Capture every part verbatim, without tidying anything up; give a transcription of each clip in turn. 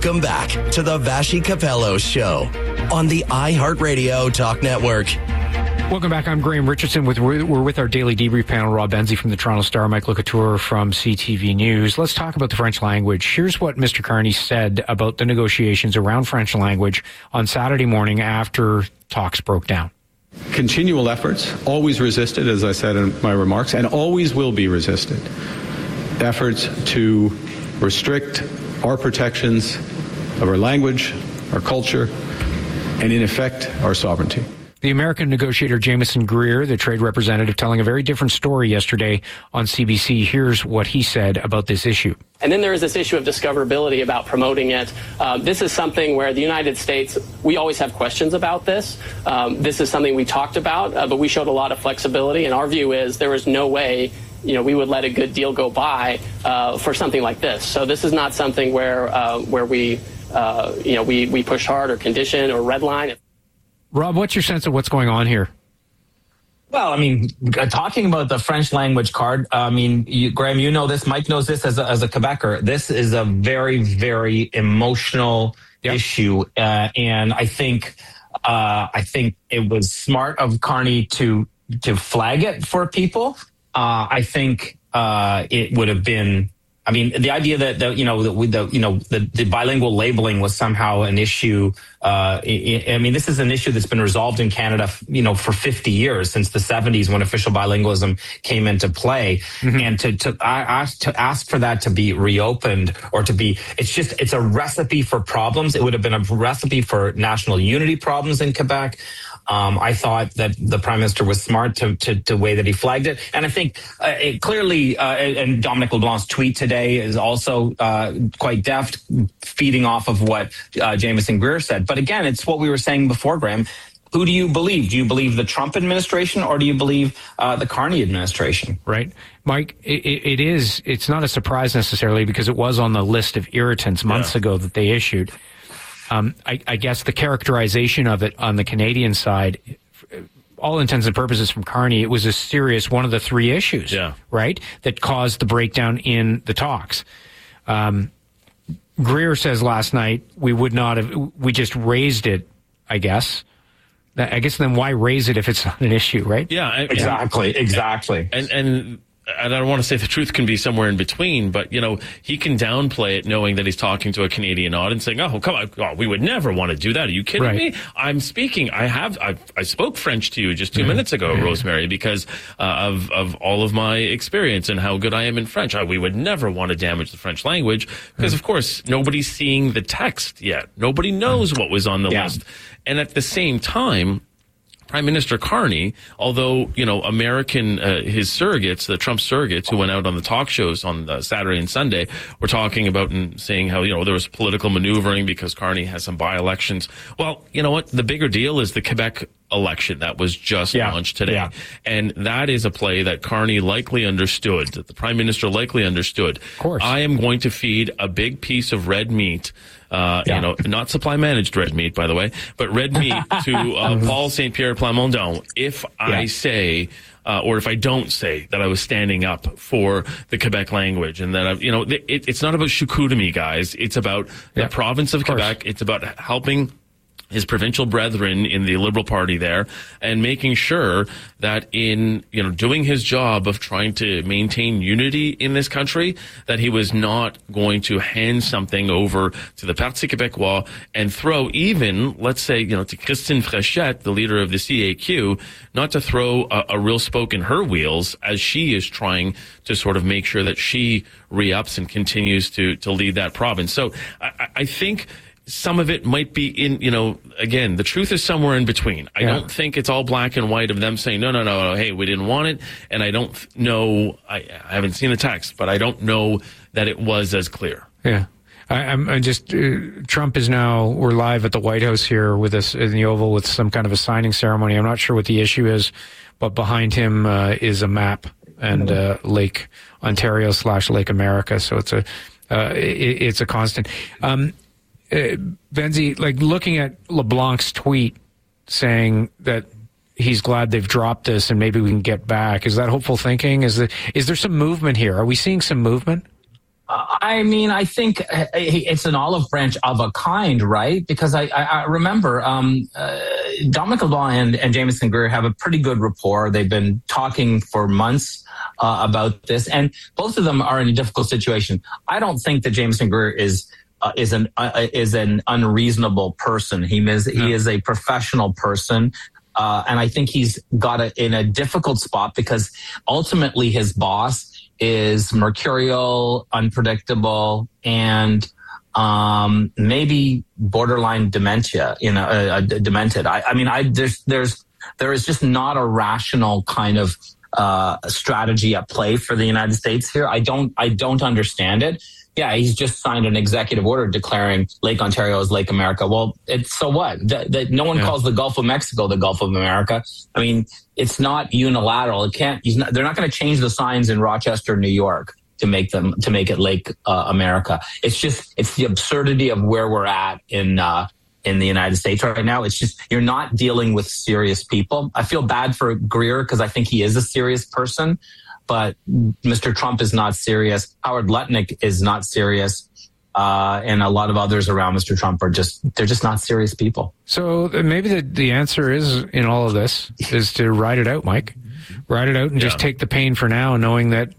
Welcome back to the Vassy Capello Show on the iHeartRadio Talk Network. Welcome back. I'm Graham Richardson. With We're with our daily debrief panel, Rob Benzie from the Toronto Star, Mike Locouture from C T V News. Let's talk about the French language. Here's what Mister Carney said about the negotiations around French language on Saturday morning after talks broke down. Continual efforts, always resisted, as I said in my remarks, and always will be resisted. Efforts to restrict our protections of our language, our culture, and in effect, our sovereignty. The American negotiator Jameson Greer, the trade representative, telling a very different story yesterday on C B C. Here's what he said about this issue. And then there is this issue of discoverability about promoting it. Uh, this is something where the United States, we always have questions about this. Um, this is something we talked about, uh, but we showed a lot of flexibility. And our view is there is no way, you know, we would let a good deal go by uh, for something like this. So this is not something where uh, where we, uh, you know, we, we push hard or condition or redline. Rob, what's your sense of what's going on here? Well, I mean, talking about the French language card, I mean, you, Graham, you know this, Mike knows this as a, as a Quebecer. This is a very, very emotional yep. issue. Uh, and I think, uh, I think it was smart of Carney to, to flag it for people. Uh, I think, uh, it would have been, I mean, the idea that, the, you know, the, the, you know, the, the bilingual labeling was somehow an issue. Uh, I, I mean, this is an issue that's been resolved in Canada, you know, for fifty years, since the seventies when official bilingualism came into play. Mm-hmm. And to, to, ask, to ask for that to be reopened or to be, it's just, it's a recipe for problems. It would have been a recipe for national unity problems in Quebec. Um, I thought that the Prime Minister was smart to, to, to way that he flagged it. And I think uh, it clearly, uh, and Dominic LeBlanc's tweet today is also uh, quite deft, feeding off of what uh, Jameson Greer said. But again, it's what we were saying before, Graham. Who do you believe? Do you believe the Trump administration or do you believe uh, the Carney administration? Right. Mike, it, it is, it's not a surprise necessarily because it was on the list of irritants months yeah. ago that they issued. Um, I, I guess the characterization of it on the Canadian side, all intents and purposes from Carney, it was a serious one of the three issues, yeah. right, that caused the breakdown in the talks. Um, Greer says last night we would not have, we just raised it, I guess. I guess then why raise it if it's not an issue, right? Yeah, I, exactly, exactly. And and. And I don't want to say the truth can be somewhere in between, but, you know, he can downplay it knowing that he's talking to a Canadian audience saying, oh, come on, oh, we would never want to do that. Are you kidding right. me? I'm speaking. I have, I, I spoke French to you just two mm-hmm. minutes ago, mm-hmm. Rosemary, because uh, of, of all of my experience and how good I am in French. I, we would never want to damage the French language because, mm-hmm. of course, nobody's seeing the text yet. Nobody knows mm-hmm. what was on the yeah. list. And at the same time, Prime Minister Carney, although, you know, American, uh, his surrogates, the Trump surrogates who went out on the talk shows on the Saturday and Sunday were talking about and saying how, you know, there was political maneuvering because Carney has some by-elections. Well, you know what? The bigger deal is the Quebec election that was just yeah. launched today. Yeah. And that is a play that Carney likely understood, that the Prime Minister likely understood. Of course. I am going to feed a big piece of red meat, uh, yeah. you know, not supply managed red meat, by the way, but red meat to uh, Paul Saint Pierre Plamondon if I yeah. say, uh, or if I don't say that I was standing up for the Quebec language and that, I, you know, it, it's not about Chicoutimi, guys. It's about yeah. the province of, of Quebec. It's about helping his provincial brethren in the Liberal Party there and making sure that in, you know, doing his job of trying to maintain unity in this country, that he was not going to hand something over to the Parti Québécois and throw even, let's say, you know, to Christine Fréchette, the leader of the C A Q, not to throw a, a real spoke in her wheels as she is trying to sort of make sure that she re-ups and continues to, to lead that province. So I, I think some of it might be in, you know, again, the truth is somewhere in between. I yeah. don't think it's all black and white of them saying, no, no, no, no, hey, we didn't want it. And I don't know, I, I haven't seen the text, but I don't know that it was as clear. Yeah. I, I'm, I'm just, uh, Trump is now, we're live at the White House here with us in the Oval with some kind of a signing ceremony. I'm not sure what the issue is, but behind him uh, is a map and uh, Lake Ontario slash Lake America. So it's a, uh, it, it's a constant. Um, Uh, Benzie, like looking at LeBlanc's tweet saying that he's glad they've dropped this and maybe we can get back. Is that hopeful thinking? Is there, is there some movement here? Are we seeing some movement? I mean, I think it's an olive branch of a kind, right? Because I, I, I remember um, uh, Dominic LeBlanc and, and Jamieson Greer have a pretty good rapport. They've been talking for months uh, about this, and both of them are in a difficult situation. I don't think that Jamieson Greer is uh, is an uh, is an unreasonable person. He is no. he is a professional person. Uh, and I think he's got a, in a difficult spot because ultimately his boss is mercurial, unpredictable, and um, maybe borderline dementia, you know, uh, uh, demented. I, I mean, I there's there's there is just not a rational kind of uh, strategy at play for the United States here. I don't I don't understand it. Yeah, he's just signed an executive order declaring Lake Ontario as Lake America. Well, it's so what? That, that no one yeah. calls the Gulf of Mexico the Gulf of America. I mean, it's not unilateral. It can't. He's not, they're not going to change the signs in Rochester, New York, to make them to make it Lake uh, America. It's just it's the absurdity of where we're at in uh, in the United States right now. It's just you're not dealing with serious people. I feel bad for Greer because I think he is a serious person. But Mister Trump is not serious. Howard Lutnick is not serious. Uh, and a lot of others around Mister Trump are just, they're just not serious people. So maybe the, the answer is in all of this is to ride it out, Mike. Ride it out and yeah. just take the pain for now, knowing that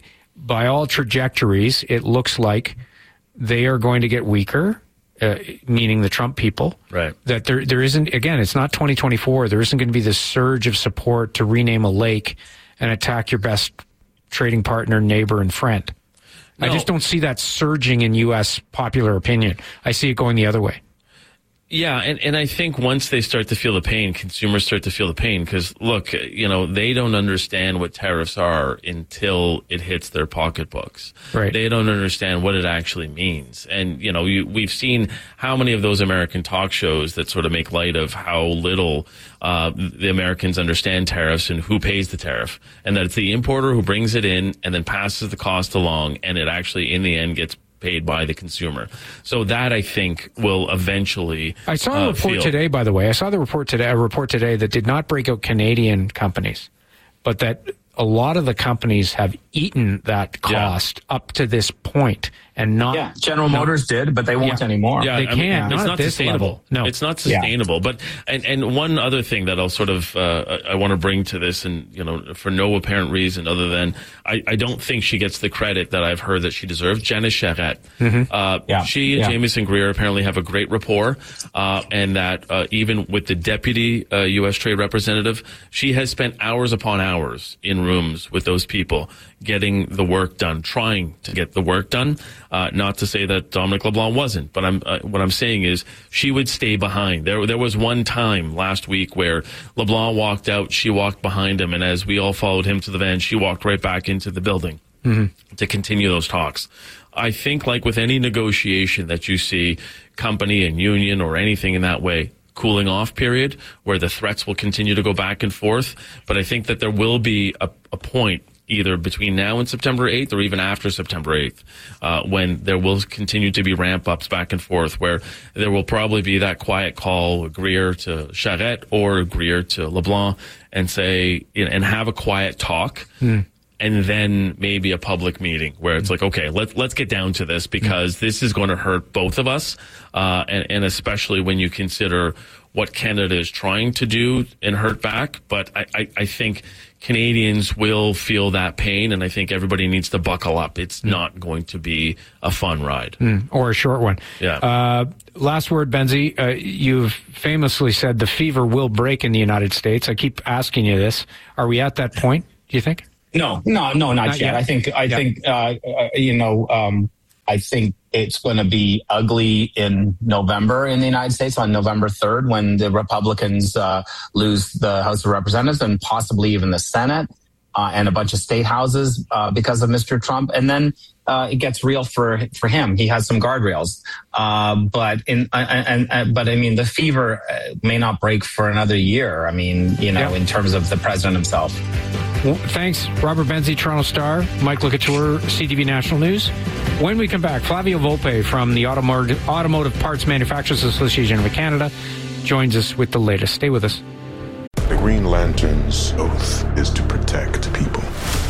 by all trajectories, it looks like they are going to get weaker, uh, meaning the Trump people. Right. That there there isn't, again, it's not twenty twenty-four. There isn't going to be this surge of support to rename a lake and attack your best trading partner, neighbor, and friend. No. I just don't see that surging in U S popular opinion. I see it going the other way. Yeah, and, and I think once they start to feel the pain, consumers start to feel the pain because, look, you know, they don't understand what tariffs are until it hits their pocketbooks. Right. They don't understand what it actually means. And, you know, you, we've seen how many of those American talk shows that sort of make light of how little uh, the Americans understand tariffs and who pays the tariff, and that it's the importer who brings it in and then passes the cost along, and it actually, in the end, gets paid by the consumer. So that, I think, will eventually I saw a uh, report feel. today, by the way. I saw the report today, a report today that did not break out Canadian companies, but that a lot of the companies have eaten that cost yeah. up to this point and not. Yeah, General no, Motors did, but they won't yeah. anymore. Yeah, they I can't. Mean, not it's at not this sustainable. Level. No, it's not sustainable. Yeah. But and and one other thing that I'll sort of uh, I want to bring to this, and you know, for no apparent reason other than I, I don't think she gets the credit that I've heard that she deserves. Janice Charette, mm-hmm. uh, yeah. she and yeah. Jamieson Greer apparently have a great rapport, uh, and that uh, even with the deputy uh, U S trade representative, she has spent hours upon hours in rooms with those people, getting the work done, trying to get the work done. Uh, not to say that Dominic LeBlanc wasn't, but I'm uh, what I'm saying is she would stay behind. There, there was one time last week where LeBlanc walked out, she walked behind him, and as we all followed him to the van, she walked right back into the building mm-hmm. to continue those talks. I think, like with any negotiation that you see, company and union or anything in that way, cooling off period where the threats will continue to go back and forth. But I think that there will be a, a point either between now and September eighth or even after September eighth, uh, when there will continue to be ramp-ups back and forth, where there will probably be that quiet call, Greer to Charette or Greer to LeBlanc, and say, and have a quiet talk. Mm. And then maybe a public meeting where it's like, okay, let's let's get down to this because this is going to hurt both of us, uh, and, and especially when you consider what Canada is trying to do and hurt back. But I, I, I think Canadians will feel that pain, and I think everybody needs to buckle up. It's mm. not going to be a fun ride. Mm, or a short one. Yeah. Uh, last word, Benzie. Uh, you've famously said the fever will break in the United States. I keep asking you this. Are we at that point, do you think? No, no, no, not, not yet. yet. I think, I yeah. think, uh, uh, you know, um, I think it's going to be ugly in November in the United States on November third when the Republicans uh, lose the House of Representatives and possibly even the Senate uh, and a bunch of state houses uh, because of Mister Trump. And then uh, it gets real for for him. He has some guardrails, uh, but in and, and but I mean the fever may not break for another year. I mean, you know, yeah. in terms of the president himself. Well, thanks, Robert Benzie, Toronto Star, Mike Lecouture, C T V National News. When we come back, Flavio Volpe from the Automotive, Automotive Parts Manufacturers Association of Canada joins us with the latest. Stay with us. The Green Lantern's oath is to protect people.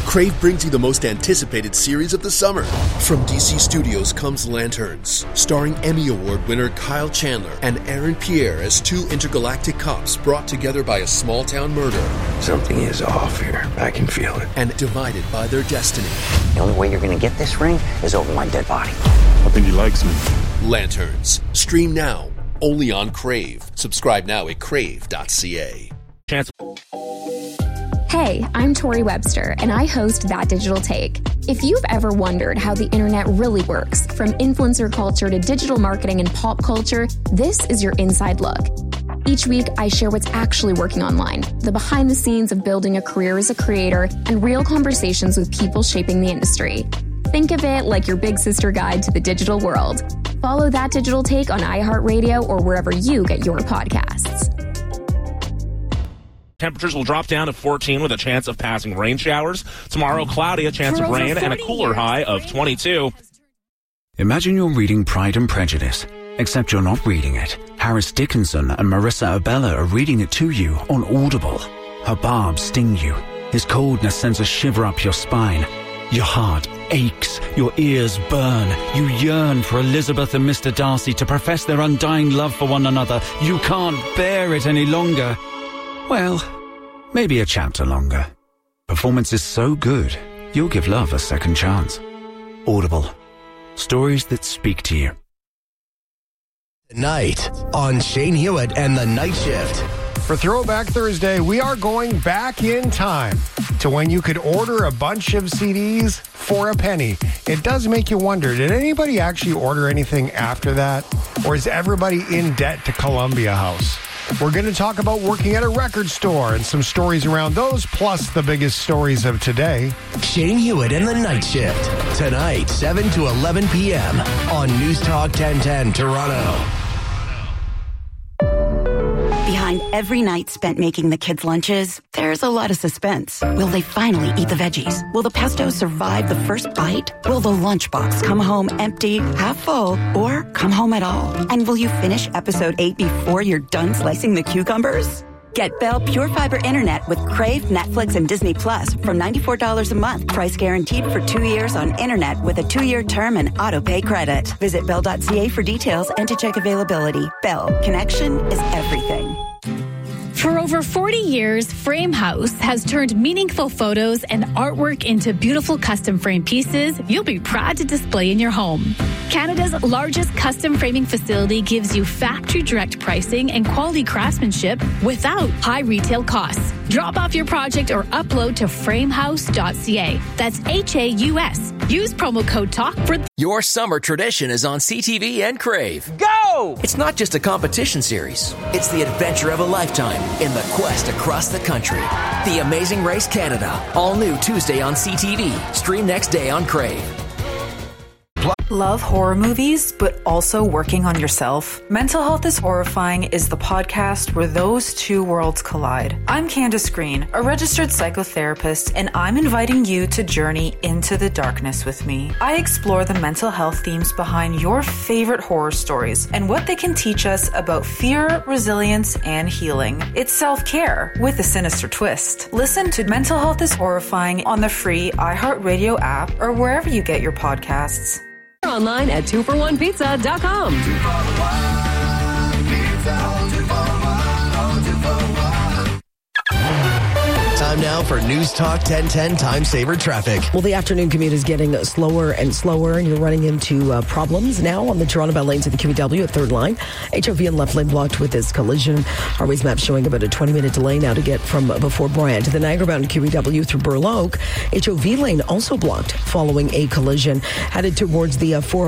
Crave brings you the most anticipated series of the summer. From D C Studios comes Lanterns, starring Emmy Award winner Kyle Chandler and Aaron Pierre as two intergalactic cops brought together by a small-town murder. Something is off here. I can feel it. And divided by their destiny. The only way you're going to get this ring is over my dead body. I think he likes me. Lanterns. Stream now. Only on Crave. Subscribe now at crave dot c a. Chance. Hey, I'm Tori Webster, and I host That Digital Take. If you've ever wondered how the internet really works, from influencer culture to digital marketing and pop culture, this is your inside look. Each week, I share what's actually working online, the behind the scenes of building a career as a creator, and real conversations with people shaping the industry. Think of it like your big sister guide to the digital world. Follow That Digital Take on iHeartRadio or wherever you get your podcasts. Temperatures will drop down to fourteen with a chance of passing rain showers. Tomorrow, cloudy, a chance of rain, and a cooler high of twenty-two. Imagine you're reading Pride and Prejudice, except you're not reading it. Harris Dickinson and Marissa Abella are reading it to you on Audible. Her barbs sting you. His coldness sends a shiver up your spine. Your heart aches. Your ears burn. You yearn for Elizabeth and Mister Darcy to profess their undying love for one another. You can't bear it any longer. Well, maybe a chapter longer. Performance is so good, you'll give love a second chance. Audible. Stories that speak to you. Tonight on Shane Hewitt and the Night Shift. For Throwback Thursday, we are going back in time to when you could order a bunch of C Ds for a penny. It does make you wonder, did anybody actually order anything after that? Or is everybody in debt to Columbia House? We're going to talk about working at a record store and some stories around those, plus the biggest stories of today. Shane Hewitt and the Night Shift. Tonight, seven to eleven p.m. on News Talk ten ten Toronto. Behind every night spent making the kids' lunches, there's a lot of suspense. Will they finally eat the veggies? Will the pesto survive the first bite? Will the lunchbox come home empty, half full, or come home at all? And will you finish episode eight before you're done slicing the cucumbers? Get Bell Pure Fiber Internet with Crave, Netflix, and Disney Plus for ninety-four dollars a month. Price guaranteed for two years on internet with a two-year term and auto-pay credit. Visit bell dot c a for details and to check availability. Bell. Connection is everything. For over forty years, Frame House has turned meaningful photos and artwork into beautiful custom frame pieces you'll be proud to display in your home. Canada's largest custom framing facility gives you factory direct pricing and quality craftsmanship without high retail costs. Drop off your project or upload to frame house dot c a. That's H A U S. Use promo code TALK for... Your summer tradition is on C T V and Crave. Go! It's not just a competition series. It's the adventure of a lifetime in the quest across the country. The Amazing Race Canada. All new Tuesday on C T V. Stream next day on Crave. Love horror movies, but also working on yourself? Mental Health is Horrifying is the podcast where those two worlds collide. I'm Candace Green, a registered psychotherapist, and I'm inviting you to journey into the darkness with me. I explore the mental health themes behind your favorite horror stories and what they can teach us about fear, resilience, and healing. It's self-care with a sinister twist. Listen to Mental Health is Horrifying on the free iHeartRadio app or wherever you get your podcasts. Online at two for one pizza dot com. Time now for News Talk ten ten Time Saver Traffic. Well, the afternoon commute is getting slower and slower, and you're running into uh, problems now on the Toronto Bell lanes of the Q E W at third line. H O V and left lane blocked with this collision. Harvey's map showing about a twenty-minute delay now to get from before Bryan to the Niagara-bound Q E W through Burloak. H O V lane also blocked following a collision. Headed towards the uh, four